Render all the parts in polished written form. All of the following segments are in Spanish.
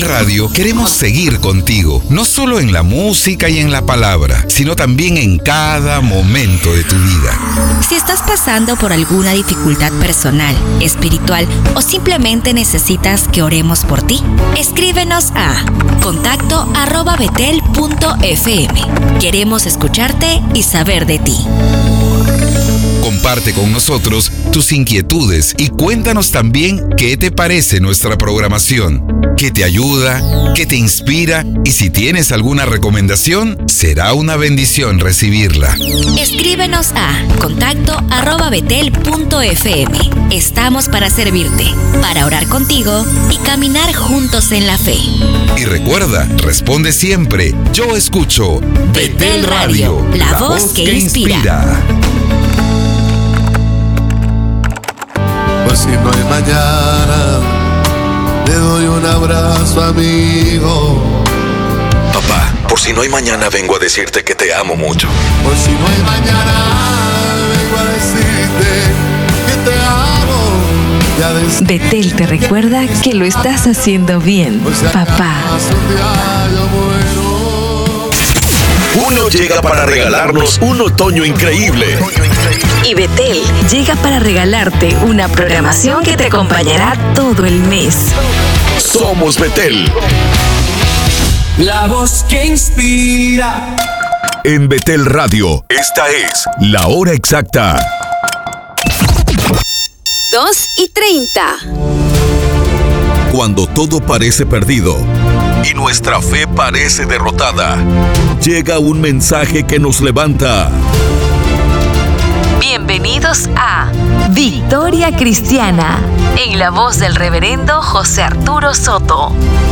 Radio queremos seguir contigo, no solo en la música y en la palabra, sino también en cada momento de tu vida. Si estás pasando por alguna dificultad personal, espiritual o simplemente necesitas que oremos por ti, escríbenos a contacto@betel.fm. Queremos escucharte y saber de ti. Comparte con nosotros tus inquietudes y cuéntanos también qué te parece nuestra programación, qué te ayuda, qué te inspira, y si tienes alguna recomendación, será una bendición recibirla. Escríbenos a contacto@betel.fm. Estamos para servirte, para orar contigo y caminar juntos en la fe. Y recuerda, responde siempre: yo escucho Betel Radio, la voz que inspira. Pues si no hay mañana, le doy un abrazo, amigo. Papá, por si no hay mañana, vengo a decirte que te amo mucho. Por si no hay mañana, vengo a decirte que te amo. Betel te recuerda que lo estás haciendo bien, papá. Uno llega para regalarnos un otoño increíble. Y Betel llega para regalarte una programación que te acompañará todo el mes. Somos Betel. La voz que inspira. En Betel Radio, esta es la hora exacta. 2:30. Cuando todo parece perdido y nuestra fe parece derrotada, llega un mensaje que nos levanta. Bienvenidos a Victoria Cristiana, en la voz del reverendo José Arturo Soto.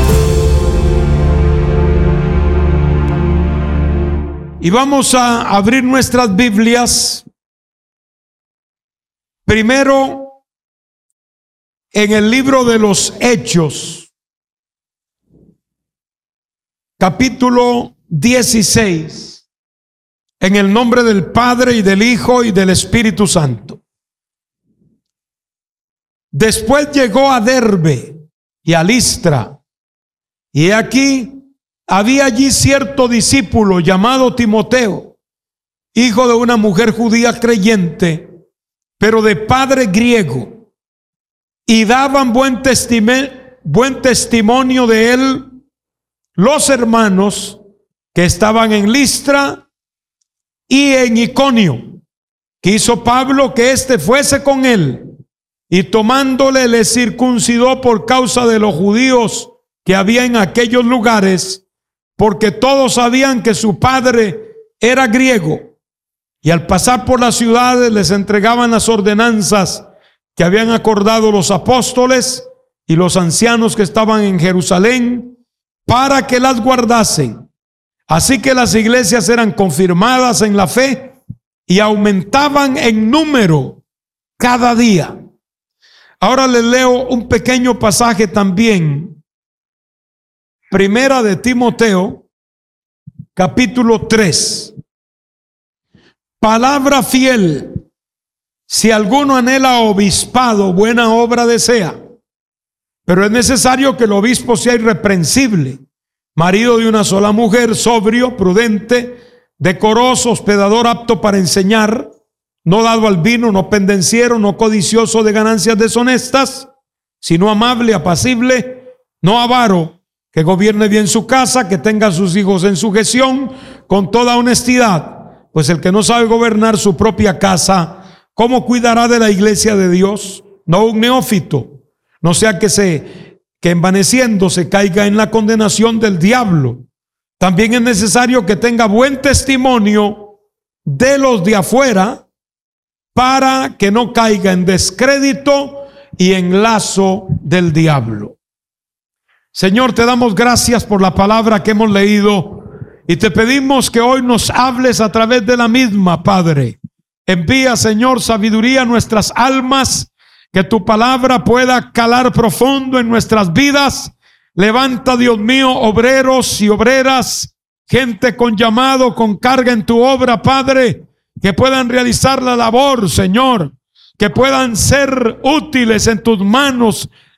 Y vamos a abrir nuestras Biblias primero en el libro de los Hechos, capítulo 16. En el nombre del Padre y del Hijo y del Espíritu Santo. Después llegó a Derbe y a Listra, y aquí había allí cierto discípulo llamado Timoteo, hijo de una mujer judía creyente, pero de padre griego, y daban buen testimonio de él los hermanos que estaban en Listra y en Iconio. Quiso Pablo que éste fuese con él, y tomándole le circuncidó por causa de los judíos que había en aquellos lugares, porque todos sabían que su padre era griego. Y al pasar por las ciudades les entregaban las ordenanzas que habían acordado los apóstoles y los ancianos que estaban en Jerusalén, para que las guardasen. Así que las iglesias eran confirmadas en la fe y aumentaban en número cada día. Ahora les leo un pequeño pasaje también. Primera de Timoteo, capítulo 3. Palabra fiel. Si alguno anhela obispado, buena obra desea. Pero es necesario que el obispo sea irreprensible, marido de una sola mujer, sobrio, prudente, decoroso, hospedador, apto para enseñar, no dado al vino, no pendenciero, no codicioso de ganancias deshonestas, sino amable, apacible, no avaro, que gobierne bien su casa, que tenga a sus hijos en sujeción con toda honestidad. Pues el que no sabe gobernar su propia casa, ¿cómo cuidará de la iglesia de Dios? No un neófito, no sea que envaneciendo se caiga en la condenación del diablo. También es necesario que tenga buen testimonio de los de afuera, para que no caiga en descrédito y en lazo del diablo. Señor, te damos gracias por la palabra que hemos leído y te pedimos que hoy nos hables a través de la misma, Padre. Envía, Señor, sabiduría a nuestras almas, que tu palabra pueda calar profundo en nuestras vidas. Levanta, Dios mío, obreros y obreras, gente con llamado, con carga en tu obra, Padre, que puedan realizar la labor, Señor, que puedan ser útiles en tus manos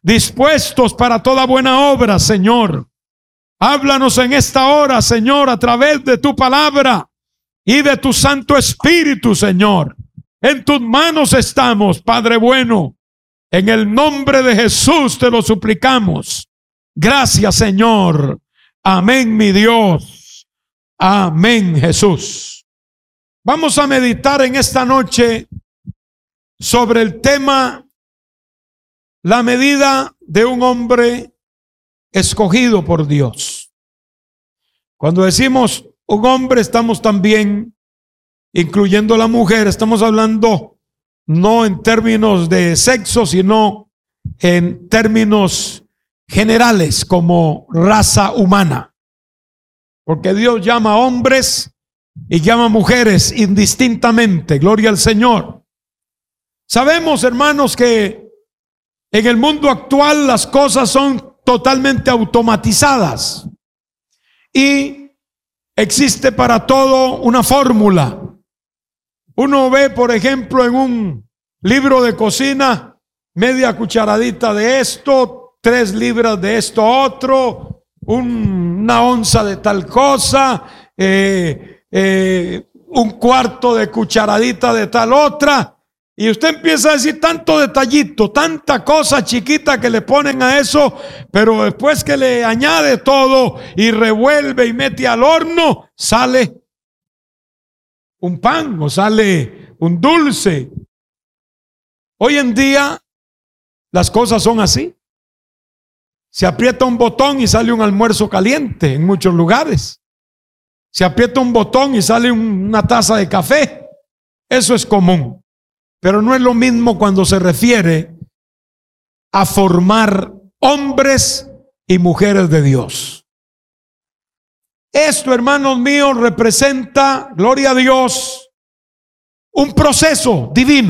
dispuestos para toda buena obra, Señor. Háblanos en esta hora, Señor, a través de tu palabra y de tu Santo Espíritu, Señor. En tus manos estamos, Padre bueno. En el nombre de Jesús te lo suplicamos. Gracias, Señor. Amén, mi Dios. Amén, Jesús. Vamos a meditar en esta noche sobre el tema, la medida de un hombre escogido por Dios. Cuando decimos un hombre, estamos también incluyendo a la mujer. Estamos hablando no en términos de sexo, sino en términos generales, como raza humana. Porque Dios llama a hombres y llama a mujeres indistintamente. Gloria al Señor. Sabemos, hermanos, que en el mundo actual las cosas son totalmente automatizadas y existe para todo una fórmula. Uno ve, por ejemplo, en un libro de cocina, media cucharadita de esto, 3 libras de esto otro, una onza de tal cosa, un cuarto de cucharadita de tal otra. Y usted empieza a decir tanto detallito, tanta cosa chiquita que le ponen a eso, pero después que le añade todo y revuelve y mete al horno, sale un pan o sale un dulce. Hoy en día las cosas son así. Se aprieta un botón y sale un almuerzo caliente en muchos lugares. Se aprieta un botón y sale una taza de café. Eso es común. Pero no es lo mismo cuando se refiere a formar hombres y mujeres de Dios. Esto, hermanos míos, representa, gloria a Dios, un proceso divino.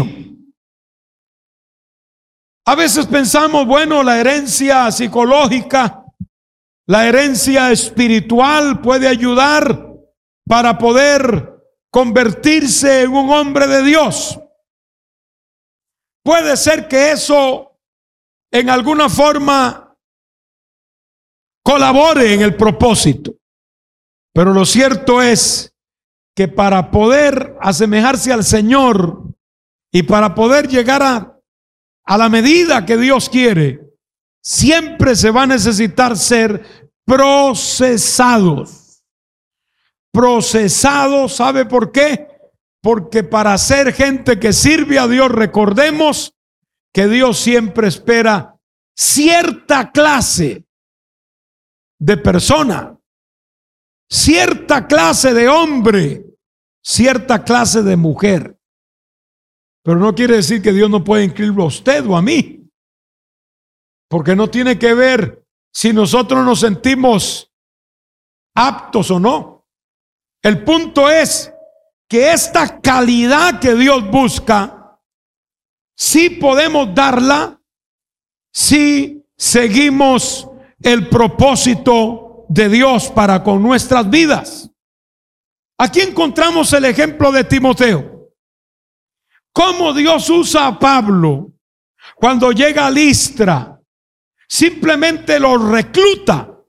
A veces pensamos, bueno, la herencia psicológica, la herencia espiritual puede ayudar para poder convertirse en un hombre de Dios. Puede ser que eso en alguna forma colabore en el propósito, pero lo cierto es que para poder asemejarse al Señor y para poder llegar a la medida que Dios quiere, siempre se va a necesitar ser procesados. Procesados, ¿sabe por qué? Porque para ser gente que sirve a Dios, recordemos que Dios siempre espera cierta clase de persona, cierta clase de hombre, cierta clase de mujer. Pero no quiere decir que Dios no pueda incluirlo a usted o a mí, porque no tiene que ver si nosotros nos sentimos aptos o no. El punto es que esta calidad que Dios busca, sí podemos darla si seguimos el propósito de Dios para con nuestras vidas. Aquí encontramos el ejemplo de Timoteo. Cómo Dios usa a Pablo cuando llega a Listra. Simplemente lo recluta.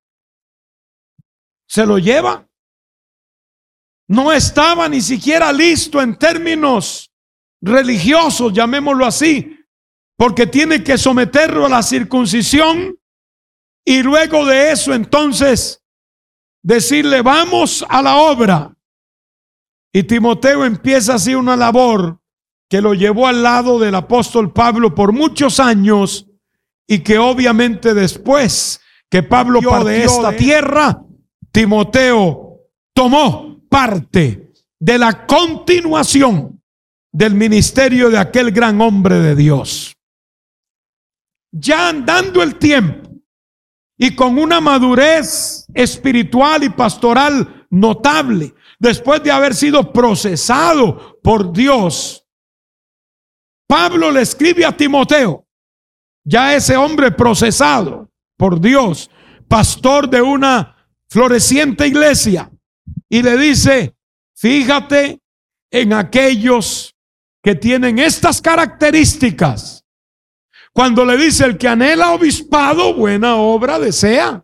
Se lo lleva. No estaba ni siquiera listo en términos religiosos, llamémoslo así, porque tiene que someterlo a la circuncisión y luego de eso entonces decirle vamos a la obra. Y Timoteo empieza así una labor que lo llevó al lado del apóstol Pablo por muchos años y que obviamente después que Pablo partió de esta tierra, Timoteo tomó parte de la continuación del ministerio de aquel gran hombre de Dios. Ya andando el tiempo y con una madurez espiritual y pastoral notable, después de haber sido procesado por Dios, Pablo le escribe a Timoteo, ya ese hombre procesado por Dios, pastor de una floreciente iglesia, y le dice, fíjate en aquellos que tienen estas características, cuando le dice: el que anhela obispado, buena obra desea.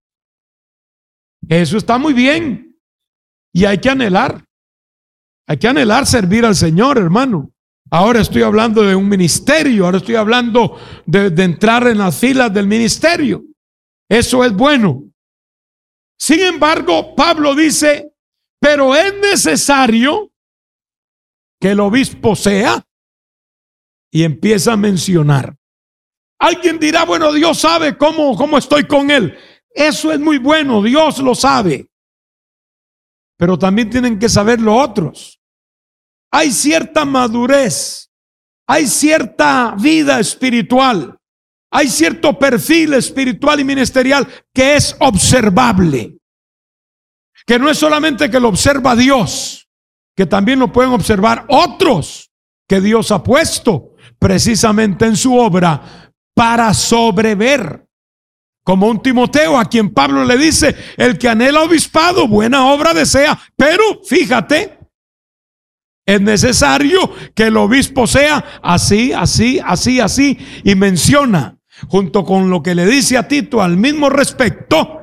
Eso está muy bien. Y hay que anhelar. Hay que anhelar servir al Señor, hermano. Ahora estoy hablando de un ministerio. Ahora estoy hablando de entrar en las filas del ministerio. Eso es bueno. Sin embargo, Pablo dice: pero es necesario que el obispo sea. Y empieza a mencionar. Alguien dirá: bueno, Dios sabe cómo estoy con él. Eso es muy bueno, Dios lo sabe. Pero también tienen que saberlo otros. Hay cierta madurez, hay cierta vida espiritual, hay cierto perfil espiritual y ministerial que es observable. Que no es solamente que lo observa Dios, que también lo pueden observar otros que Dios ha puesto precisamente en su obra para sobrever. Como un Timoteo a quien Pablo le dice: el que anhela obispado, buena obra desea. Pero fíjate, es necesario que el obispo sea así, así, así, así. Y menciona, junto con lo que le dice a Tito al mismo respecto,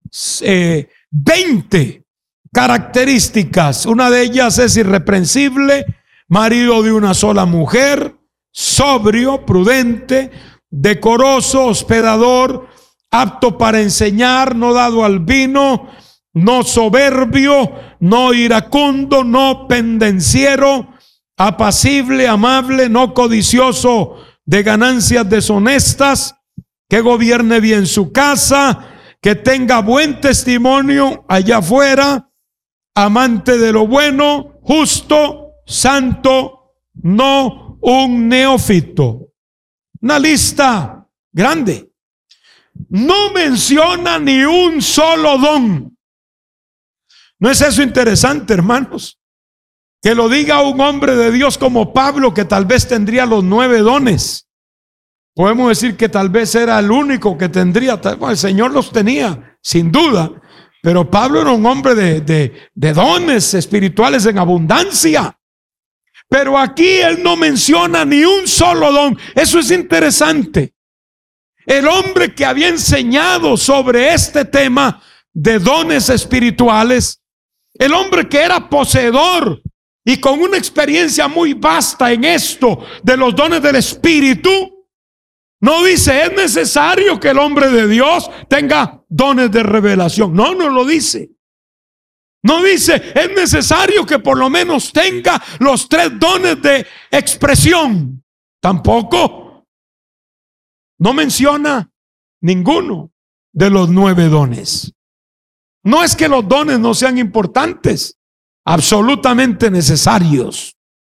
20 características. Una de ellas es irreprensible, marido de una sola mujer, sobrio, prudente, decoroso, hospedador, apto para enseñar, no dado al vino, no soberbio, no iracundo, no pendenciero, apacible, amable, no codicioso de ganancias deshonestas, que gobierne bien su casa, que tenga buen testimonio allá afuera, amante de lo bueno, justo, santo, no un neófito. Una lista grande. No menciona ni un solo don. ¿No es eso interesante, hermanos? Que lo diga un hombre de Dios como Pablo, que tal vez tendría los 9 dones. Podemos decir que tal vez era el único que tendría. Bueno, el Señor los tenía, sin duda. Pero Pablo era un hombre de dones espirituales en abundancia. Pero aquí él no menciona ni un solo don. Eso es interesante. El hombre que había enseñado sobre este tema de dones espirituales, el hombre que era poseedor y con una experiencia muy vasta en esto de los dones del Espíritu, no dice: es necesario que el hombre de Dios tenga dones de revelación. No lo dice. No dice: es necesario que por lo menos tenga los 3 dones de expresión. Tampoco. No menciona ninguno de los 9 dones. No es que los dones no sean importantes, absolutamente necesarios.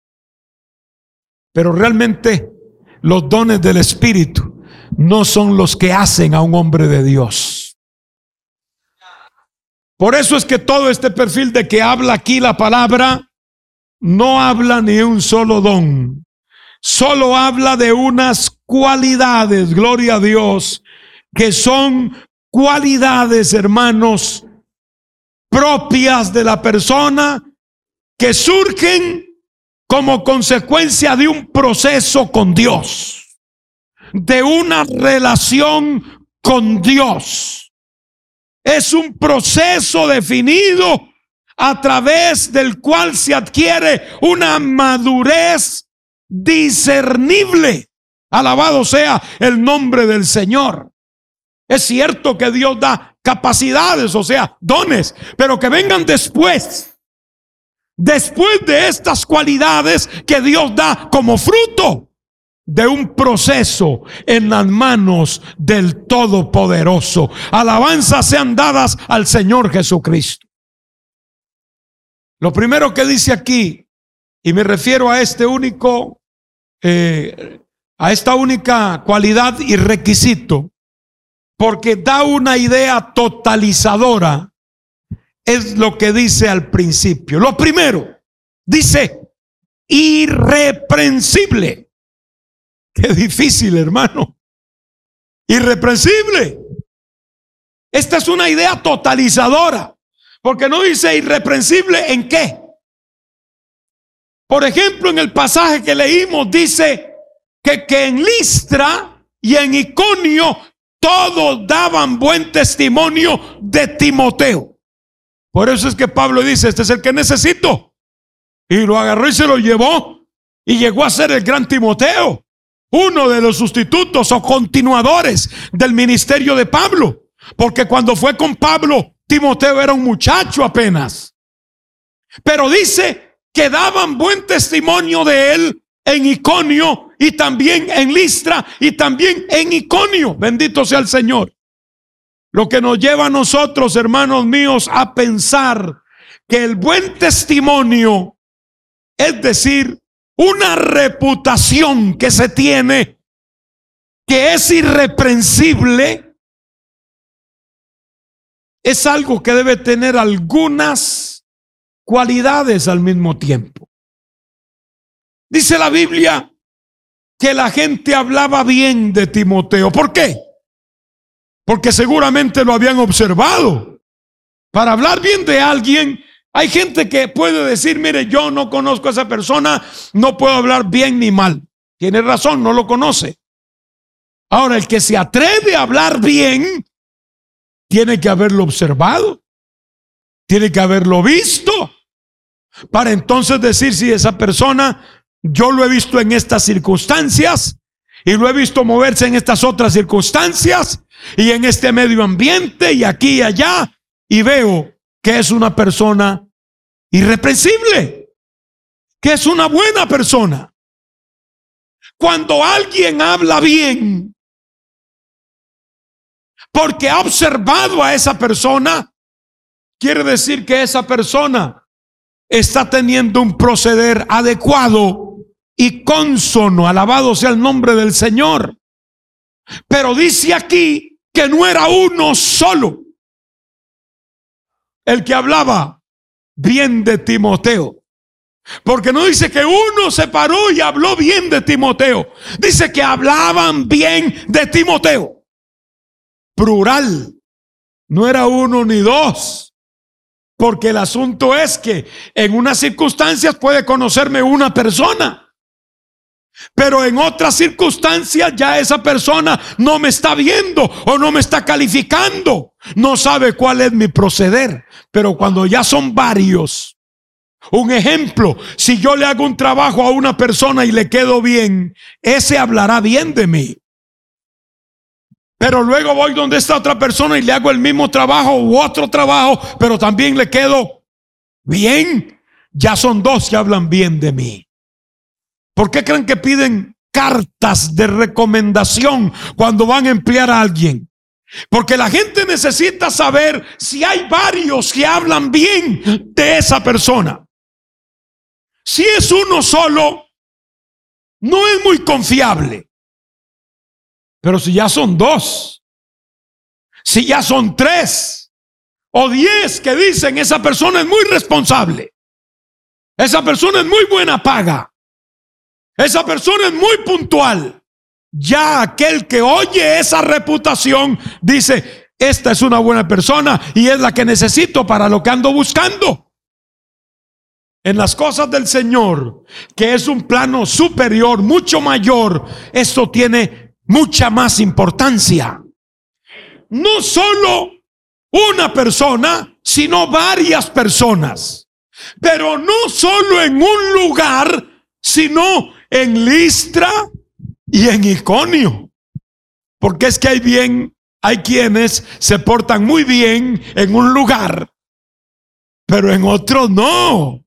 Pero realmente los dones del Espíritu no son los que hacen a un hombre de Dios. Por eso es que todo este perfil de que habla aquí la palabra no habla ni un solo don. Solo habla de unas cualidades, gloria a Dios, que son cualidades, hermanos, propias de la persona, que surgen como consecuencia de un proceso con Dios, de una relación con Dios. Es un proceso definido a través del cual se adquiere una madurez discernible. Alabado sea el nombre del Señor. Es cierto que Dios da capacidades, o sea, dones, pero que vengan después de estas cualidades que Dios da como fruto de un proceso en las manos del Todopoderoso. Alabanzas sean dadas al Señor Jesucristo. Lo primero que dice aquí, y me refiero a este único a esta única cualidad y requisito, porque da una idea totalizadora, es lo que dice al principio. Lo primero, dice irreprensible. Qué difícil, hermano. Irreprensible. Esta es una idea totalizadora, porque no dice irreprensible en qué. Por ejemplo, en el pasaje que leímos dice que en Listra y en Iconio todos daban buen testimonio de Timoteo. Por eso es que Pablo dice: este es el que necesito. Y lo agarró y se lo llevó, y llegó a ser el gran Timoteo, uno de los sustitutos o continuadores del ministerio de Pablo. Porque cuando fue con Pablo, Timoteo era un muchacho apenas. Pero dice que daban buen testimonio de él en Iconio y también en Listra y también en Iconio. Bendito sea el Señor. Lo que nos lleva a nosotros, hermanos míos, a pensar que el buen testimonio, es decir, una reputación que se tiene, que es irreprensible, es algo que debe tener algunas cualidades al mismo tiempo. Dice la Biblia que la gente hablaba bien de Timoteo. ¿Por qué? Porque seguramente lo habían observado. Para hablar bien de alguien, hay gente que puede decir: mire, yo no conozco a esa persona, no puedo hablar bien ni mal. Tiene razón, no lo conoce. Ahora, el que se atreve a hablar bien, tiene que haberlo observado, tiene que haberlo visto, para entonces decir: si esa persona, yo lo he visto en estas circunstancias, y lo he visto moverse en estas otras circunstancias, y en este medio ambiente, y aquí y allá, y veo que es una persona irreprensible, que es una buena persona. Cuando alguien habla bien, porque ha observado a esa persona, quiere decir que esa persona está teniendo un proceder adecuado y cónsono. Alabado sea el nombre del Señor. Pero dice aquí que no era uno solo el que hablaba bien de Timoteo. Porque no dice que uno se paró y habló bien de Timoteo. Dice que hablaban bien de Timoteo. Plural. No era uno ni dos. Porque el asunto es que en unas circunstancias puede conocerme una persona, pero en otras circunstancias ya esa persona no me está viendo o no me está calificando, no sabe cuál es mi proceder. Pero cuando ya son varios, un ejemplo, si yo le hago un trabajo a una persona y le quedo bien, ese hablará bien de mí. Pero luego voy donde esta otra persona y le hago el mismo trabajo u otro trabajo, pero también le quedo bien. Ya son dos que hablan bien de mí. ¿Por qué creen que piden cartas de recomendación cuando van a emplear a alguien? Porque la gente necesita saber si hay varios que hablan bien de esa persona. Si es uno solo, no es muy confiable. Pero si ya son dos, si ya son tres o 10 que dicen: esa persona es muy responsable, esa persona es muy buena paga, esa persona es muy puntual, ya aquel que oye esa reputación dice: esta es una buena persona y es la que necesito para lo que ando buscando. En las cosas del Señor, que es un plano superior, mucho mayor, esto tiene mucha más importancia. No solo una persona, sino varias personas. Pero no solo en un lugar, sino en Listra y en Iconio. Porque es que hay quienes se portan muy bien en un lugar, pero en otro no.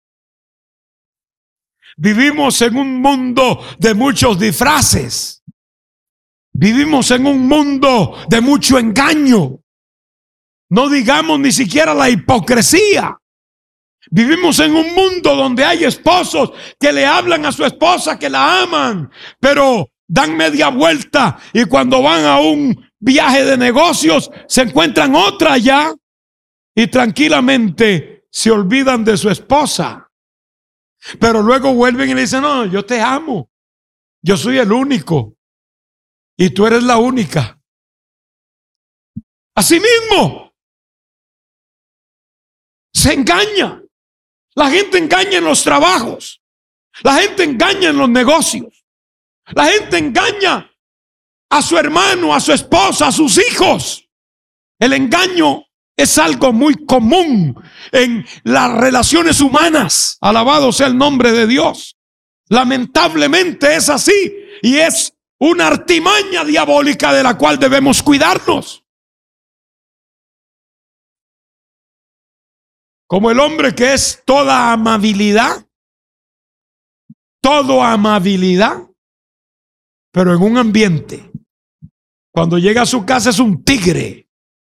Vivimos en un mundo de muchos disfraces. Vivimos en un mundo de mucho engaño. No digamos ni siquiera la hipocresía. Vivimos en un mundo donde hay esposos que le hablan a su esposa que la aman, pero dan media vuelta y cuando van a un viaje de negocios se encuentran otra allá y tranquilamente se olvidan de su esposa. Pero luego vuelven y le dicen: no, yo te amo, yo soy el único y tú eres la única. Así mismo se engaña. La gente engaña en los trabajos, la gente engaña en los negocios, la gente engaña a su hermano, a su esposa, a sus hijos. El engaño es algo muy común en las relaciones humanas. Alabado sea el nombre de Dios. Lamentablemente es así, y es una artimaña diabólica de la cual debemos cuidarnos. Como el hombre que es toda amabilidad, todo amabilidad, pero en un ambiente, cuando llega a su casa es un tigre.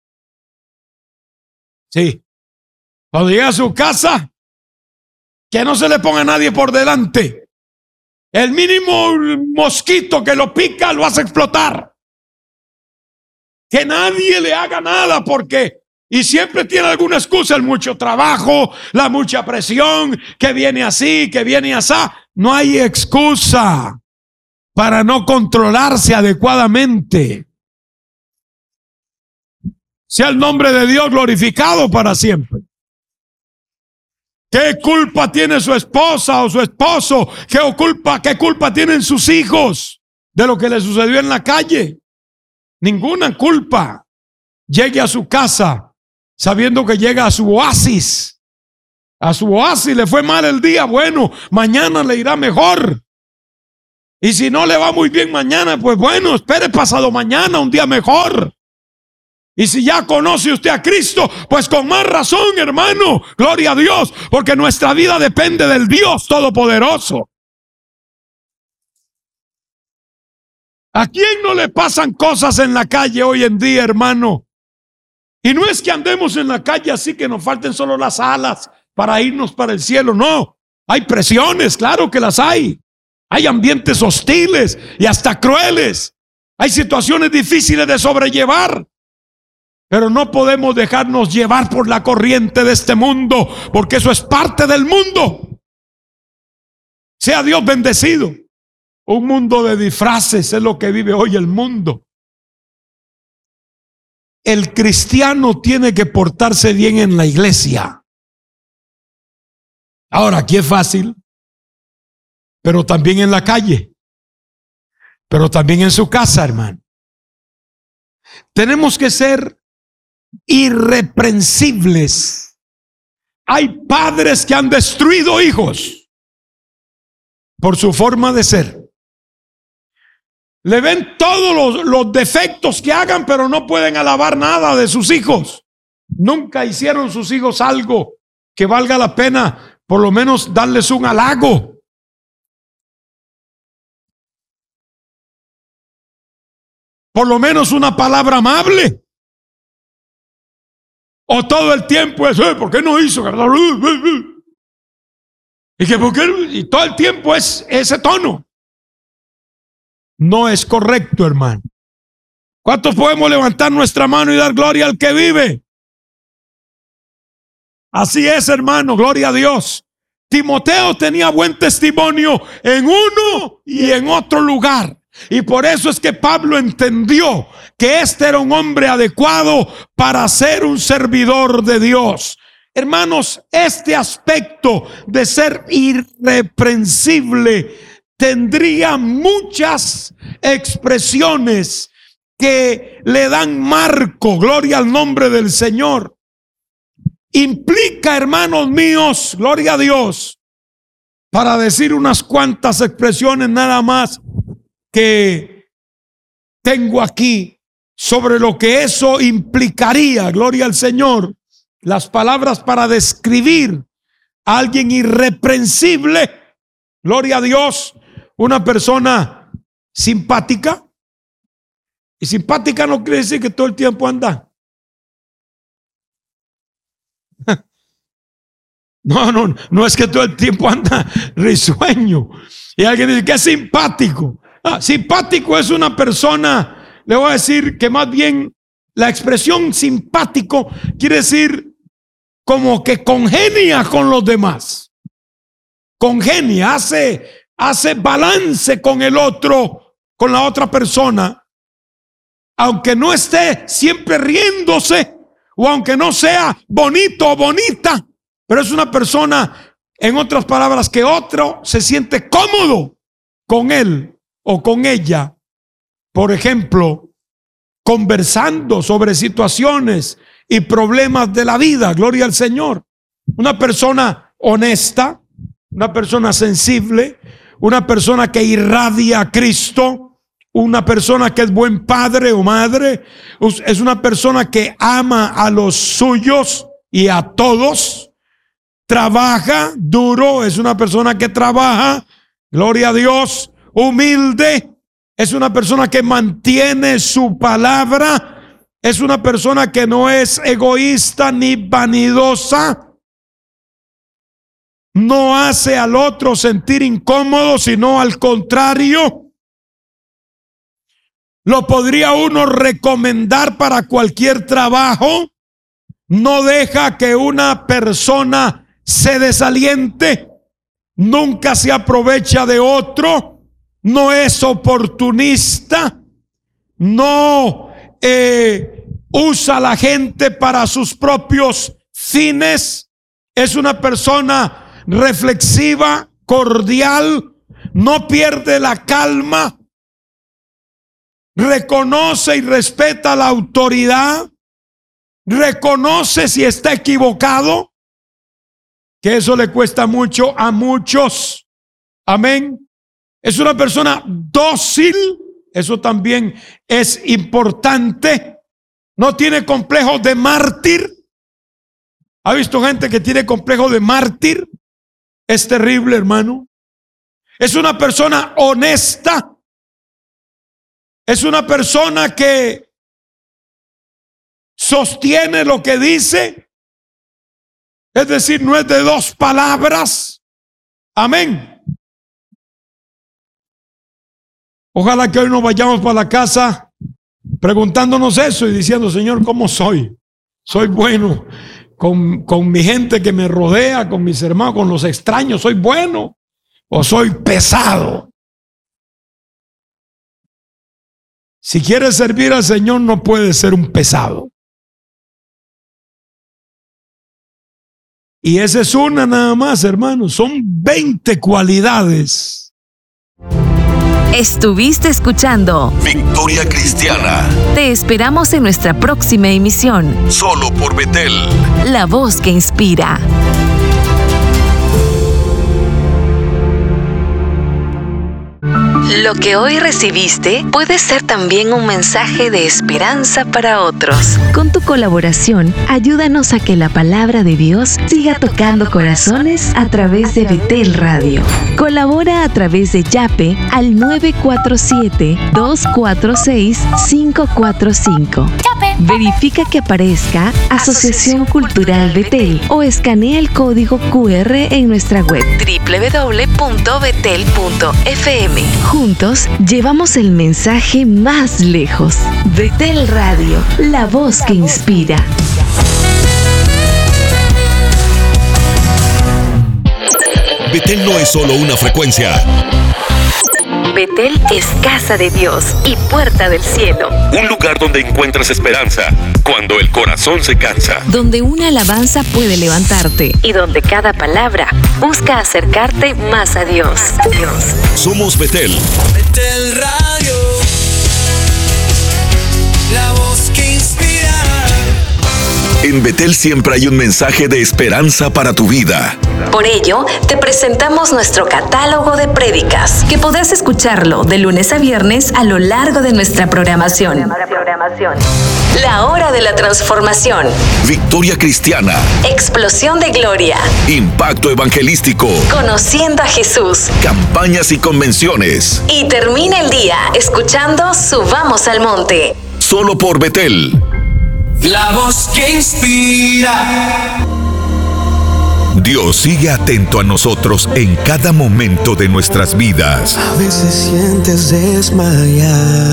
Sí, cuando llega a su casa, que no se le ponga a nadie por delante. El mínimo mosquito que lo pica lo hace explotar. Que nadie le haga nada porque, y siempre tiene alguna excusa, el mucho trabajo, la mucha presión, que viene así, que viene así. No hay excusa para no controlarse adecuadamente. Sea el nombre de Dios glorificado para siempre. ¿Qué culpa tiene su esposa o su esposo? ¿Qué culpa tienen sus hijos de lo que le sucedió en la calle? Ninguna culpa. Llegue a su casa sabiendo que llega a su oasis. A su oasis le fue mal el día. Bueno, mañana le irá mejor. Y si no le va muy bien mañana, pues bueno, espere pasado mañana, un día mejor. Y si ya conoce usted a Cristo, pues con más razón, hermano, gloria a Dios, porque nuestra vida depende del Dios Todopoderoso. ¿A quién no le pasan cosas en la calle hoy en día, hermano? Y no es que andemos en la calle así que nos falten solo las alas para irnos para el cielo, no. Hay presiones, claro que las hay. Hay ambientes hostiles y hasta crueles. Hay situaciones difíciles de sobrellevar. Pero no podemos dejarnos llevar por la corriente de este mundo, porque eso es parte del mundo. Sea Dios bendecido. Un mundo de disfraces es lo que vive hoy el mundo. El cristiano tiene que portarse bien en la iglesia. Ahora, aquí es fácil, pero también en la calle, pero también en su casa, hermano. Tenemos que ser irreprensibles. Hay padres que han destruido hijos por su forma de ser. Le ven todos los defectos que hagan, pero no pueden alabar nada de sus hijos. Nunca hicieron sus hijos algo que valga la pena, por lo menos darles un halago. Por lo menos una palabra amable. O todo el tiempo es, ¿por qué no hizo? Y que ¿por qué? Y todo el tiempo es ese tono. No es correcto, hermano. ¿Cuántos podemos levantar nuestra mano y dar gloria al que vive? Así es, hermano, gloria a Dios. Timoteo tenía buen testimonio en uno y en otro lugar. Y por eso es que Pablo entendió que este era un hombre adecuado para ser un servidor de Dios. Hermanos, este aspecto de ser irreprensible tendría muchas expresiones que le dan marco, gloria al nombre del Señor. Implica, hermanos míos, gloria a Dios, para decir unas cuantas expresiones nada más que tengo aquí sobre lo que eso implicaría, gloria al Señor. Las palabras para describir a alguien irreprensible, gloria a Dios, una persona simpática. Y simpática no quiere decir que todo el tiempo anda. No es que todo el tiempo anda risueño. Y alguien dice que es simpático. Simpático es una persona, le voy a decir que más bien la expresión simpático quiere decir como que congenia con los demás. Congenia, hace balance con el otro, con la otra persona. Aunque no esté siempre riéndose o aunque no sea bonito o bonita, pero es una persona, en otras palabras, que otro se siente cómodo con él o con ella por ejemplo, conversando sobre situaciones y problemas de la vida. Gloria al Señor. Una persona honesta, una persona sensible, una persona que irradia a Cristo, una persona que es buen padre o madre, es una persona que ama a los suyos y a todos, trabaja duro, es una persona que trabaja, gloria a Dios, humilde, es una persona que mantiene su palabra, es una persona que no es egoísta ni vanidosa, no hace al otro sentir incómodo, sino al contrario, lo podría uno recomendar para cualquier trabajo. No deja que una persona se desaliente, nunca se aprovecha de otro, no es oportunista, no usa a la gente para sus propios fines, es una persona reflexiva, cordial, no pierde la calma, reconoce y respeta la autoridad, reconoce si está equivocado, que eso le cuesta mucho a muchos. Amén. Es una persona dócil, eso también es importante. No tiene complejo de mártir. ¿Ha visto gente que tiene complejo de mártir? Es terrible, hermano. Es una persona honesta. Es una persona que sostiene lo que dice. Es decir, no es de dos palabras. Amén. Ojalá que hoy nos vayamos para la casa preguntándonos eso y diciendo: Señor, ¿cómo soy? Soy bueno con mi gente que me rodea, con mis hermanos, con los extraños. ¿Soy bueno o soy pesado? Si quieres servir al Señor, no puedes ser un pesado. Y esa es una nada más, hermanos. Son 20 cualidades. Estuviste escuchando Victoria Cristiana, Te esperamos en nuestra próxima emisión. solo por Betel. La voz que inspira. Lo que hoy recibiste puede ser también un mensaje de esperanza para otros. Con tu colaboración, ayúdanos a que la palabra de Dios siga tocando corazones a través de Betel Radio. Colabora a través de Yape al 947-246-545. Verifica que aparezca Asociación Cultural Betel o escanea el código QR en nuestra web www.betel.fm. Juntos llevamos el mensaje más lejos. Betel Radio, la voz que inspira. Betel no es solo una frecuencia. Betel es casa de Dios y puerta del cielo. Un lugar donde encuentras esperanza cuando el corazón se cansa. Donde una alabanza puede levantarte y donde cada palabra busca acercarte más a Dios. Somos Betel. Betel Radio, la voz que inspira. En Betel siempre hay un mensaje de esperanza para tu vida. Por ello, te presentamos nuestro catálogo de prédicas, que podrás escucharlo de lunes a viernes a lo largo de nuestra programación. La hora de la transformación. Victoria Cristiana. Explosión de gloria. Impacto evangelístico. Conociendo a Jesús. Campañas y convenciones. Y termina el día escuchando Subamos al Monte. Solo por Betel. La voz que inspira. Dios sigue atento a nosotros en cada momento de nuestras vidas. A veces sientes desmayar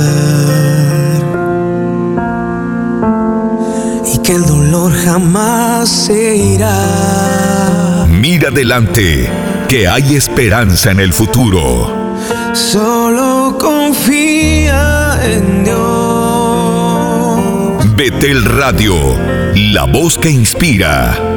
y que el dolor jamás se irá. Mira adelante, que hay esperanza en el futuro. Solo confía en Dios. Betel Radio, la voz que inspira.